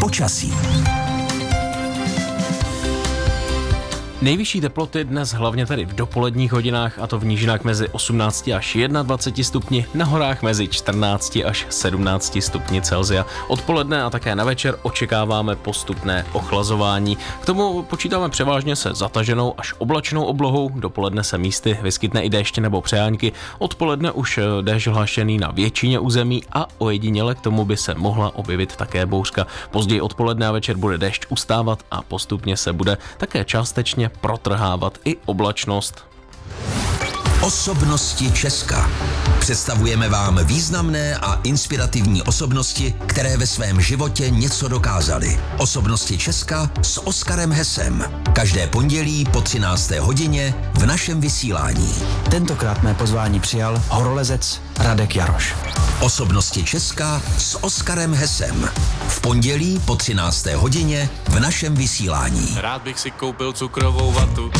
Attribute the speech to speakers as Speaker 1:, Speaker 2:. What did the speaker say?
Speaker 1: Počasí.
Speaker 2: Nejvyšší teploty dnes hlavně tady v dopoledních hodinách, a to v nížinách mezi 18 až 21 stupni, na horách mezi 14 až 17 stupni Celsia. Odpoledne a také na večer očekáváme postupné ochlazování. K tomu počítáme převážně se zataženou až oblačnou oblohou, dopoledne se místy vyskytne i déšť nebo přejáňky, odpoledne už déšť hlášený na většině území a ojediněle k tomu by se mohla objevit také bouřka. Později odpoledne a večer bude déšť ustávat a postupně se bude také částečně protrhávat i oblačnost.
Speaker 1: Osobnosti Česka. Představujeme vám významné a inspirativní osobnosti, které ve svém životě něco dokázaly. Osobnosti Česka s Oskarem Hesem. Každé pondělí po 13. hodině v našem vysílání.
Speaker 3: Tentokrát mé pozvání přijal horolezec Radek Jaroš.
Speaker 1: Osobnosti Česka s Oskarem Hesem. V pondělí po 13. hodině v našem vysílání.
Speaker 4: Rád bych si koupil cukrovou vatu.